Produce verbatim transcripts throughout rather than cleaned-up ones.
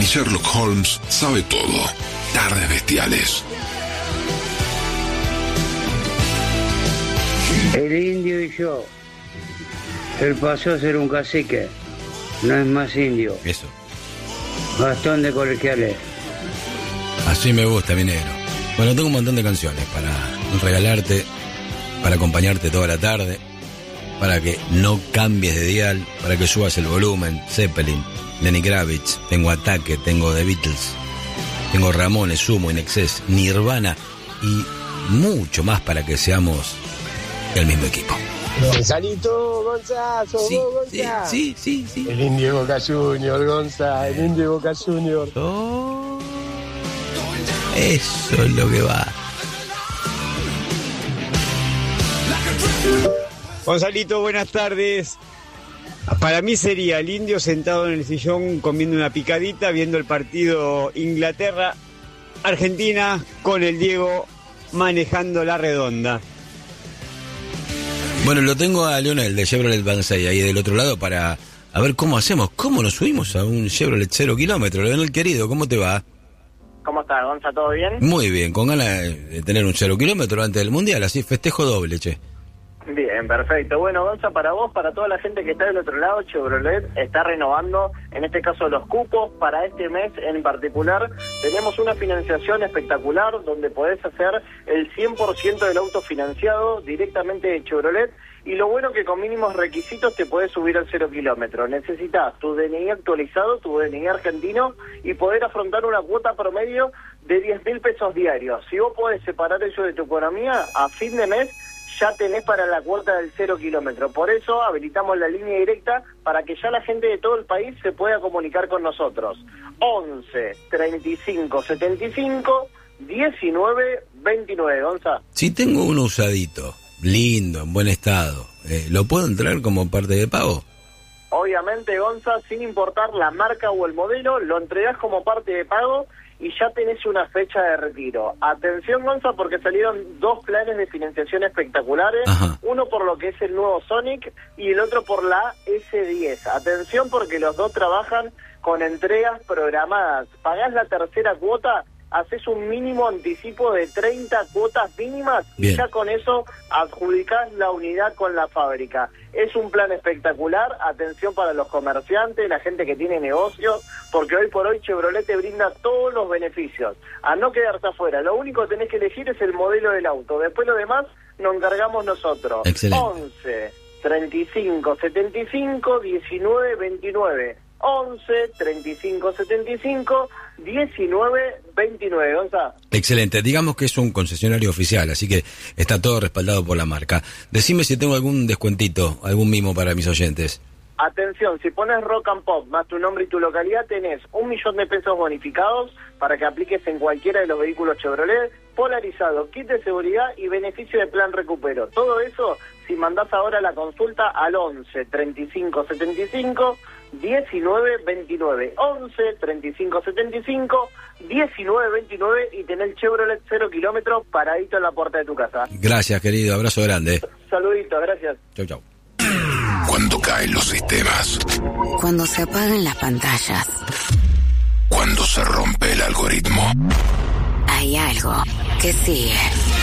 Mi Sherlock Holmes sabe todo. Tardes bestiales. El indio y yo. Él pasó a ser un cacique. No es más indio. Eso. Gastón de Colegiales. Así me gusta, mi negro. Bueno, tengo un montón de canciones para regalarte, para acompañarte toda la tarde, para que no cambies de dial, para que subas el volumen. Zeppelin, Lenny Kravitz, tengo Ataque, tengo The Beatles, tengo Ramones, Sumo, In Excess, Nirvana y mucho más para que seamos el mismo equipo. Gonzalito, Gonza, sos Sí, vos, Gonza. sí, sí, sí, sí. El Indio Boca Junior, Gonza, el Indio Boca Junior. Oh, eso es lo que va. Gonzalito, buenas tardes. Para mí sería el indio sentado en el sillón comiendo una picadita, viendo el partido Inglaterra-Argentina con el Diego manejando la redonda. Bueno, lo tengo a Lionel de Chevrolet Banzai ahí del otro lado para a ver cómo hacemos, cómo nos subimos a un Chevrolet cero kilómetros. Lionel querido, ¿cómo te va? ¿Cómo estás, Gonza? ¿Todo bien? Muy bien, con ganas de tener un cero kilómetro antes del Mundial, así festejo doble, che. Bien, perfecto. Bueno, Gonza, para vos, para toda la gente que está del otro lado, Chevrolet está renovando, en este caso, los cupos para este mes en particular. Tenemos una financiación espectacular donde podés hacer el cien por ciento del auto financiado directamente de Chevrolet. Y lo bueno que con mínimos requisitos te podés subir al cero kilómetro. Necesitas tu D N I actualizado, tu D N I argentino y poder afrontar una cuota promedio de diez mil pesos diarios. Si vos podés separar eso de tu economía, a fin de mes ya tenés para la cuota del cero kilómetro. Por eso habilitamos la línea directa para que ya la gente de todo el país se pueda comunicar con nosotros. once, treinta y cinco, setenta y cinco, diecinueve, veintinueve. Gonza. Si tengo uno usadito, lindo, en buen estado, eh, ¿lo puedo entrar como parte de pago? Obviamente, Gonza, sin importar la marca o el modelo, lo entregás como parte de pago y ya tenés una fecha de retiro. Atención, Gonza, porque salieron dos planes de financiación espectaculares. Ajá. Uno por lo que es el nuevo Sonic y el otro por la ese diez. Atención, porque los dos trabajan con entregas programadas. Pagás la tercera cuota, haces un mínimo anticipo de treinta cuotas mínimas. Bien. Y ya con eso adjudicás la unidad con la fábrica. Es un plan espectacular, atención para los comerciantes, la gente que tiene negocios, porque hoy por hoy Chevrolet te brinda todos los beneficios. A no quedarte afuera, lo único que tenés que elegir es el modelo del auto, después lo demás nos encargamos nosotros. Excelente. once, treinta y cinco, setenta y cinco, diecinueve, veintinueve. once, treinta y cinco, setenta y cinco, diecinueve, veintinueve. ¿Gonza? Excelente. Digamos que es un concesionario oficial, así que está todo respaldado por la marca. Decime si tengo algún descuentito, algún mimo para mis oyentes. Atención, si pones Rock and Pop más tu nombre y tu localidad, tenés un millón de pesos bonificados para que apliques en cualquiera de los vehículos Chevrolet, polarizado, kit de seguridad y beneficio de plan recupero. Todo eso si mandás ahora la consulta al once, treinta y cinco, setenta y cinco, diecinueve, veintinueve. once, treinta y cinco, setenta y cinco, diecinueve, veintinueve y tenés el Chevrolet cero kilómetros paradito en la puerta de tu casa. Gracias, querido. Abrazo grande. Saludito, gracias. Chau, chau. Cuando caen los sistemas. Cuando se apagan las pantallas. Cuando se rompe el algoritmo. Hay algo que sigue.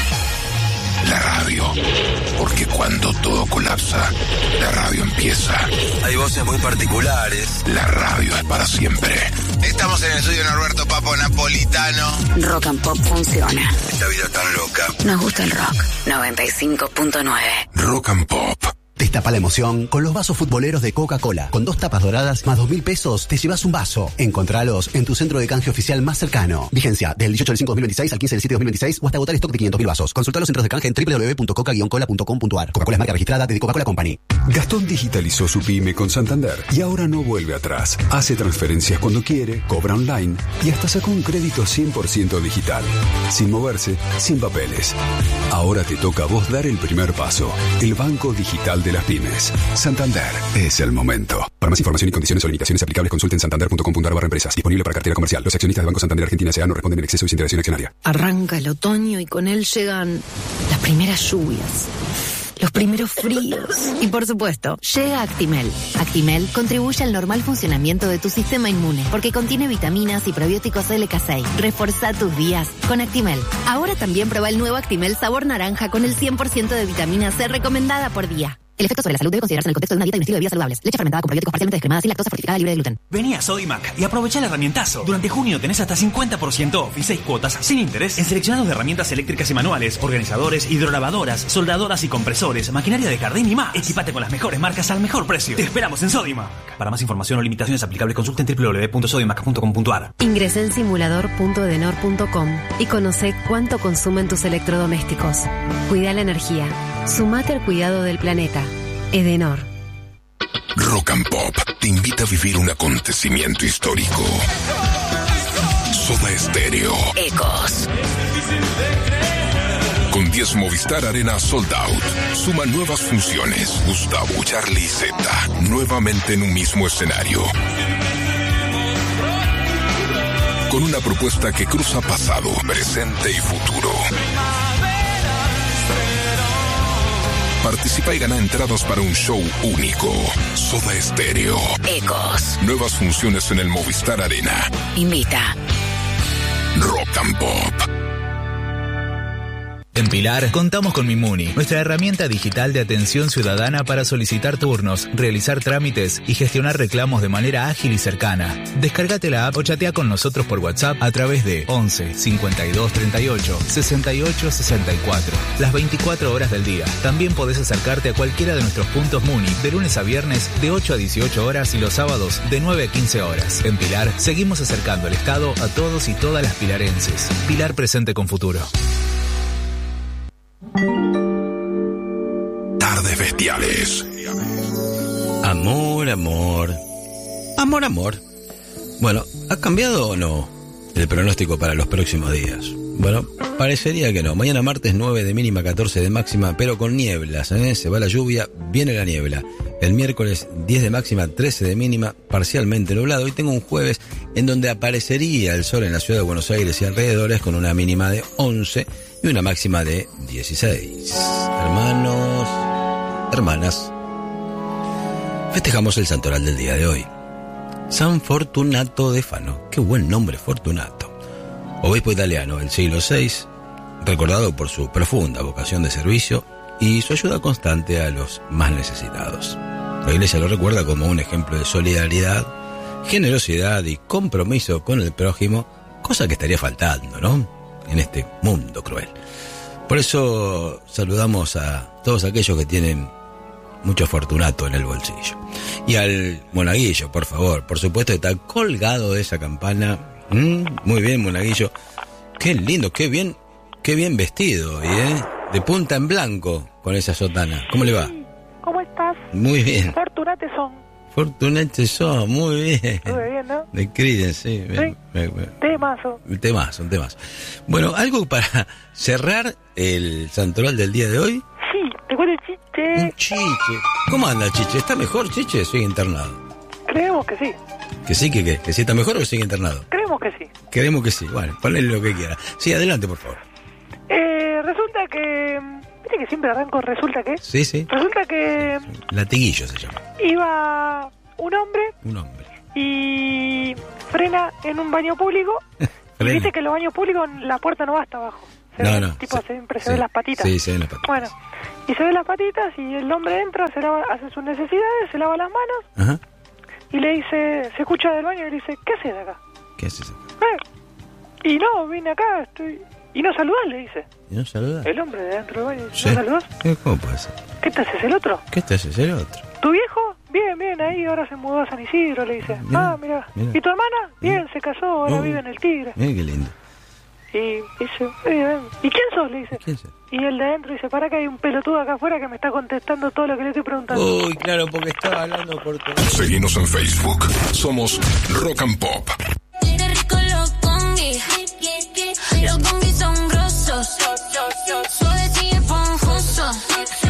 La radio. Porque cuando todo colapsa, la radio empieza. Hay voces muy particulares. La radio es para siempre. Estamos en el estudio de Norberto Papo Napolitano. Rock and Pop funciona. Esta vida tan loca. Nos gusta el rock. noventa y cinco punto nueve. Rock and Pop. Destapa la emoción con los vasos futboleros de Coca-Cola. Con dos tapas doradas más dos mil pesos te llevas un vaso. Encontralos en tu centro de canje oficial más cercano. Vigencia del dieciocho del cinco de dos mil veintiséis al quince del siete de dos mil veintiséis o hasta agotar stock de quinientos mil vasos. Consulta los centros de canje en doble u doble u doble u punto coca guion cola punto com punto a r. Coca-Cola es marca registrada de The Coca-Cola Company. Gastón digitalizó su pyme con Santander y ahora no vuelve atrás. Hace transferencias cuando quiere, cobra online y hasta sacó un crédito cien por ciento digital. Sin moverse, sin papeles. Ahora te toca a vos dar el primer paso. El banco digital de las pymes. Santander, es el momento. Para más información y condiciones o limitaciones aplicables, consulten santander punto com punto a r barra empresas. Disponible para cartera comercial. Los accionistas del Banco Santander Argentina S A no responden en exceso y sin interacción accionaria. Arranca el otoño y con él llegan las primeras lluvias, los primeros fríos. Y por supuesto, llega Actimel. Actimel contribuye al normal funcionamiento de tu sistema inmune porque contiene vitaminas y probióticos L K seis. Reforza tus días con Actimel. Ahora también prueba el nuevo Actimel sabor naranja con el cien por ciento de vitamina C recomendada por día. El efecto sobre la salud debe considerarse en el contexto de una dieta y un estilo de vida saludables. Leche fermentada con probióticos parcialmente descremadas sin lactosa, fortificada, libre de gluten. Vení a Sodimac y aprovecha el herramientazo. Durante junio tenés hasta cincuenta por ciento off y seis cuotas sin interés en seleccionados de herramientas eléctricas y manuales, organizadores, hidrolavadoras, soldadoras y compresores, maquinaria de jardín y más. Equipate con las mejores marcas al mejor precio. Te esperamos en Sodimac. Para más información o limitaciones aplicables, consulta en doble u doble u doble u punto sodimac punto com punto a r. Ingresá en simulador punto edenor punto com y conoce cuánto consumen tus electrodomésticos. Cuida la energía. Sumate al cuidado del planeta. Edenor. Rock and Pop te invita a vivir un acontecimiento histórico. Soda Stereo. Ecos. Con diez Movistar Arena Sold Out. Suma nuevas funciones. Gustavo, Charlie y Zeta. Nuevamente en un mismo escenario. Con una propuesta que cruza pasado, presente y futuro. Participa y gana entradas para un show único. Soda Stereo. Ecos. Nuevas funciones en el Movistar Arena. Invita. Rock and Pop. En Pilar contamos con Mimuni, nuestra herramienta digital de atención ciudadana para solicitar turnos, realizar trámites y gestionar reclamos de manera ágil y cercana. Descárgate la app o chatea con nosotros por WhatsApp a través de once cincuenta y dos treinta y ocho sesenta y ocho sesenta y cuatro. Las veinticuatro horas del día. También podés acercarte a cualquiera de nuestros puntos Muni de lunes a viernes de ocho a dieciocho horas y los sábados de nueve a quince horas. En Pilar seguimos acercando el Estado a todos y todas las pilarenses. Pilar presente con futuro. Tardes bestiales. Amor, amor. Amor, amor. Bueno, ¿ha cambiado o no el pronóstico para los próximos días? Bueno, parecería que no. Mañana martes nueve de mínima, catorce de máxima, pero con nieblas, ¿eh? Se va la lluvia, viene la niebla. El miércoles diez de máxima, trece de mínima, parcialmente nublado. Hoy tengo un jueves en donde aparecería el sol en la ciudad de Buenos Aires y alrededores con una mínima de once y una máxima de dieciséis. Hermanos, hermanas, festejamos el santoral del día de hoy. San Fortunato de Fano. Qué buen nombre, Fortunato. Obispo italiano del siglo seis, recordado por su profunda vocación de servicio y su ayuda constante a los más necesitados. La Iglesia lo recuerda como un ejemplo de solidaridad, generosidad y compromiso con el prójimo, cosa que estaría faltando, ¿no?, en este mundo cruel. Por eso saludamos a todos aquellos que tienen mucho Fortunato en el bolsillo. Y al monaguillo, por favor, por supuesto, está colgado de esa campana. ¿Mm? Muy bien, monaguillo. Qué lindo, qué bien, qué bien vestido, ¿eh? De punta en blanco con esa sotana. ¿Cómo le va? ¿Cómo estás? Muy bien. Fortunate son. Fortunate son, muy bien. Muy bien, ¿no? De Creedence, sí. Sí. Me, me, me. Temazo. Temazo, un temazo. Bueno, algo para cerrar el santoral del día de hoy. Sí, te cuento el chiste. Un chiche. ¿Cómo anda, chiche? ¿Está mejor, chiche? Sigue internado. Creemos que sí. ¿Que sí, que qué? ¿Que sí está mejor o que sigue internado? Creemos que sí. Creemos que sí. Bueno, ponle lo que quiera. Sí, adelante, por favor. Eh, resulta que... ¿Viste que siempre arranco resulta que? Sí, sí. Resulta que... Latiguillo se llama. Iba un hombre... Un hombre. Y frena en un baño público. Y viste que en los baños públicos la puerta no va hasta abajo. Se no, ve, no. Tipo, sí, siempre se sí, ven las patitas. Sí, se ven las patitas. Bueno, y se ven las patitas y el hombre entra, se lava, hace sus necesidades, se lava las manos. Ajá. Y le dice, se escucha del baño y le dice, ¿qué haces acá? ¿Qué haces acá? Eh, y no, vine acá, estoy... Y no saludás, le dice. ¿Y no saludás? El hombre de dentro del baño, ¿Sí? ¿no saludás? ¿Cómo puede ser? ¿Qué te haces el otro? ¿Qué te haces el otro? ¿Tu viejo? Bien, bien, ahí ahora se mudó a San Isidro, le dice. Mirá, ah, mira. mirá. ¿Y tu hermana? Bien, se casó, ahora Oh. vive en el Tigre. Mira qué lindo. Y dice, bien. ¿Y quién sos? Le dice. ¿Quién sos? Y el de adentro dice, para que hay un pelotudo acá afuera que me está contestando todo lo que le estoy preguntando. Uy, claro, porque estaba hablando por todo. Seguinos en Facebook. Somos Rock and Pop. Qué rico los congis. Los congis son grosos. Suaves y esponjosos.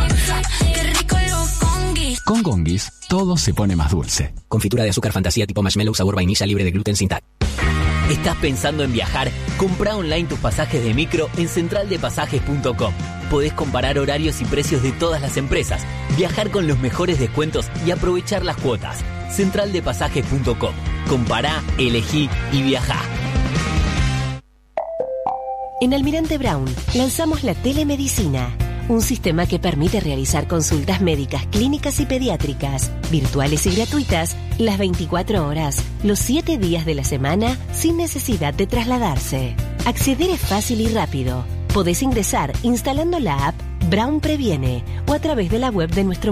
Qué rico los congis. Con Gonguis, todo se pone más dulce. Confitura de azúcar fantasía tipo marshmallow sabor vainilla libre de gluten sin T A C. ¿Estás pensando en viajar? Comprá online tus pasajes de micro en central de pasajes punto com. Podés comparar horarios y precios de todas las empresas, viajar con los mejores descuentos y aprovechar las cuotas. central de pasajes punto com. Compará, elegí y viajá. En Almirante Brown lanzamos la telemedicina, un sistema que permite realizar consultas médicas, clínicas y pediátricas, virtuales y gratuitas, las veinticuatro horas, los siete días de la semana, sin necesidad de trasladarse. Acceder es fácil y rápido. Podés ingresar instalando la app Brown Previene o a través de la web de nuestro